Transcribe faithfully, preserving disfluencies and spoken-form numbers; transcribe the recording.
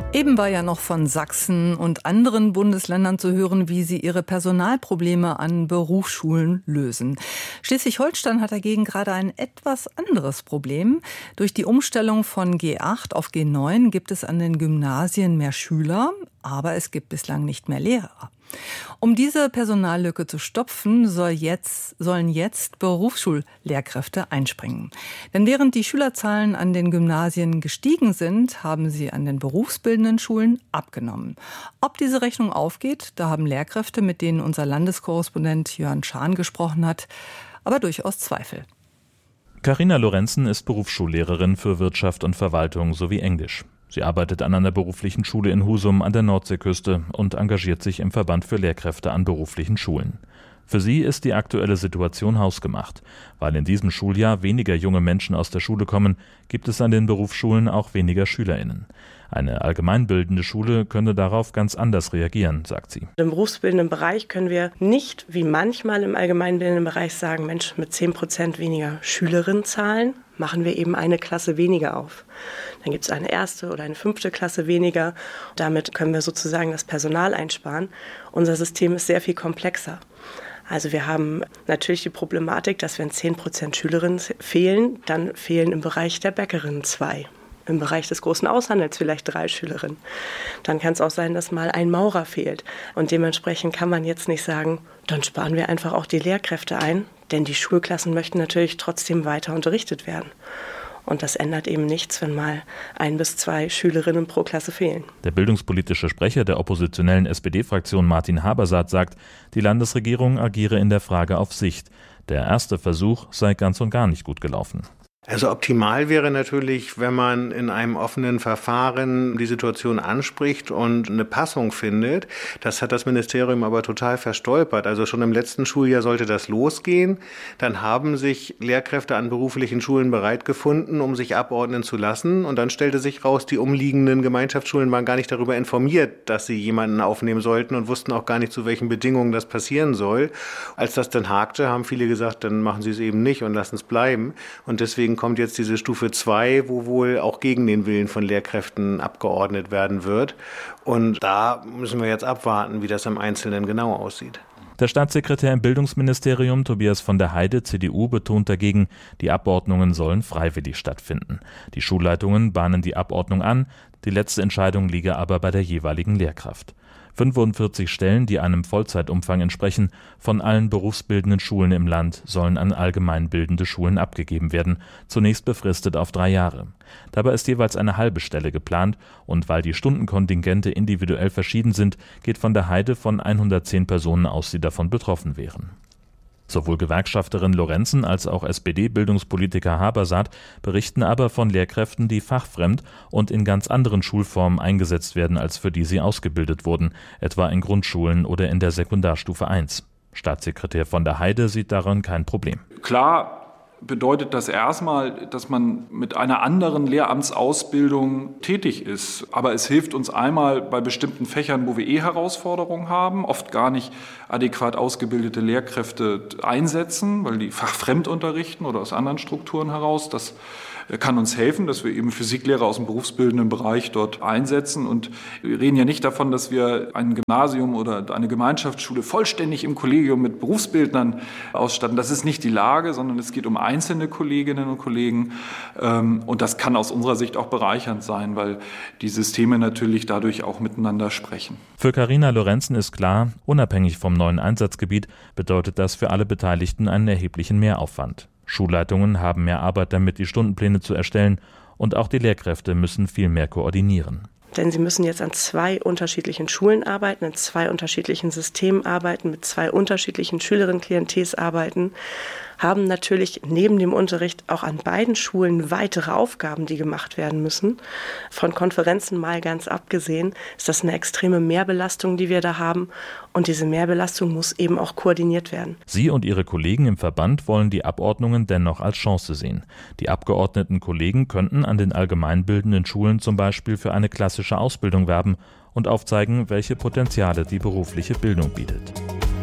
Eben war ja noch von Sachsen und anderen Bundesländern zu hören, wie sie ihre Personalprobleme an Berufsschulen lösen. Schleswig-Holstein hat dagegen gerade ein etwas anderes Problem. Durch die Umstellung von G acht auf G neun gibt es an den Gymnasien mehr Schüler, aber es gibt bislang nicht mehr Lehrer. Um diese Personallücke zu stopfen, soll jetzt, sollen jetzt Berufsschullehrkräfte einspringen. Denn während die Schülerzahlen an den Gymnasien gestiegen sind, haben sie an den berufsbildenden Schulen abgenommen. Ob diese Rechnung aufgeht, da haben Lehrkräfte, mit denen unser Landeskorrespondent Jörn Schahn gesprochen hat, aber durchaus Zweifel. Carina Lorenzen ist Berufsschullehrerin für Wirtschaft und Verwaltung sowie Englisch. Sie arbeitet an einer beruflichen Schule in Husum an der Nordseeküste und engagiert sich im Verband für Lehrkräfte an beruflichen Schulen. Für sie ist die aktuelle Situation hausgemacht. Weil in diesem Schuljahr weniger junge Menschen aus der Schule kommen, gibt es an den Berufsschulen auch weniger SchülerInnen. Eine allgemeinbildende Schule könne darauf ganz anders reagieren, sagt sie. Im berufsbildenden Bereich können wir nicht, wie manchmal im allgemeinbildenden Bereich sagen, Mensch, mit zehn Prozent weniger Schülerinnenzahlen machen wir eben eine Klasse weniger auf. Dann gibt es eine erste oder eine fünfte Klasse weniger. Damit können wir sozusagen das Personal einsparen. Unser System ist sehr viel komplexer. Also wir haben natürlich die Problematik, dass wenn zehn Prozent Schülerinnen fehlen, dann fehlen im Bereich der Bäckerinnen zwei. Im Bereich des großen Aushandels vielleicht drei Schülerinnen. Dann kann es auch sein, dass mal ein Maurer fehlt. Und dementsprechend kann man jetzt nicht sagen, dann sparen wir einfach auch die Lehrkräfte ein, denn die Schulklassen möchten natürlich trotzdem weiter unterrichtet werden. Und das ändert eben nichts, wenn mal ein bis zwei Schülerinnen pro Klasse fehlen. Der bildungspolitische Sprecher der oppositionellen S P D-Fraktion Martin Habersaat sagt, die Landesregierung agiere in der Frage auf Sicht. Der erste Versuch sei ganz und gar nicht gut gelaufen. Also optimal wäre natürlich, wenn man in einem offenen Verfahren die Situation anspricht und eine Passung findet. Das hat das Ministerium aber total verstolpert. Also schon im letzten Schuljahr sollte das losgehen. Dann haben sich Lehrkräfte an beruflichen Schulen bereit gefunden, um sich abordnen zu lassen. Und dann stellte sich raus, die umliegenden Gemeinschaftsschulen waren gar nicht darüber informiert, dass sie jemanden aufnehmen sollten und wussten auch gar nicht, zu welchen Bedingungen das passieren soll. Als das dann hakte, haben viele gesagt, dann machen sie es eben nicht und lassen es bleiben. Und deswegen kommt jetzt diese Stufe zwei, wo wohl auch gegen den Willen von Lehrkräften abgeordnet werden wird. Und da müssen wir jetzt abwarten, wie das im Einzelnen genau aussieht. Der Staatssekretär im Bildungsministerium, Tobias von der Heide, C D U, betont dagegen, die Abordnungen sollen freiwillig stattfinden. Die Schulleitungen bahnen die Abordnung an, die letzte Entscheidung liege aber bei der jeweiligen Lehrkraft. fünfundvierzig Stellen, die einem Vollzeitumfang entsprechen, von allen berufsbildenden Schulen im Land sollen an allgemeinbildende Schulen abgegeben werden, zunächst befristet auf drei Jahre. Dabei ist jeweils eine halbe Stelle geplant und weil die Stundenkontingente individuell verschieden sind, geht von der Heide von hundertzehn Personen aus, die davon betroffen wären. Sowohl Gewerkschafterin Lorenzen als auch S P D-Bildungspolitiker Habersaat berichten aber von Lehrkräften, die fachfremd und in ganz anderen Schulformen eingesetzt werden, als für die sie ausgebildet wurden, etwa in Grundschulen oder in der Sekundarstufe eins. Staatssekretär von der Heide sieht daran kein Problem. Klar bedeutet das erstmal, dass man mit einer anderen Lehramtsausbildung tätig ist. Aber es hilft uns einmal bei bestimmten Fächern, wo wir eh Herausforderungen haben, oft gar nicht adäquat ausgebildete Lehrkräfte einsetzen, weil die fachfremd unterrichten oder aus anderen Strukturen heraus. Das kann uns helfen, dass wir eben Physiklehrer aus dem berufsbildenden Bereich dort einsetzen. Und wir reden ja nicht davon, dass wir ein Gymnasium oder eine Gemeinschaftsschule vollständig im Kollegium mit Berufsbildnern ausstatten. Das ist nicht die Lage, sondern es geht um einzelne Kolleginnen und Kollegen. Und das kann aus unserer Sicht auch bereichernd sein, weil die Systeme natürlich dadurch auch miteinander sprechen. Für Carina Lorenzen ist klar, unabhängig vom neuen Einsatzgebiet bedeutet das für alle Beteiligten einen erheblichen Mehraufwand. Schulleitungen haben mehr Arbeit damit, die Stundenpläne zu erstellen, und auch die Lehrkräfte müssen viel mehr koordinieren. Denn sie müssen jetzt an zwei unterschiedlichen Schulen arbeiten, in zwei unterschiedlichen Systemen arbeiten, mit zwei unterschiedlichen Schülerinnenklientels arbeiten, haben natürlich neben dem Unterricht auch an beiden Schulen weitere Aufgaben, die gemacht werden müssen. Von Konferenzen mal ganz abgesehen, ist das eine extreme Mehrbelastung, die wir da haben. Und diese Mehrbelastung muss eben auch koordiniert werden. Sie und ihre Kollegen im Verband wollen die Abordnungen dennoch als Chance sehen. Die abgeordneten Kollegen könnten an den allgemeinbildenden Schulen zum Beispiel für eine klassische Ausbildung werben und aufzeigen, welche Potenziale die berufliche Bildung bietet.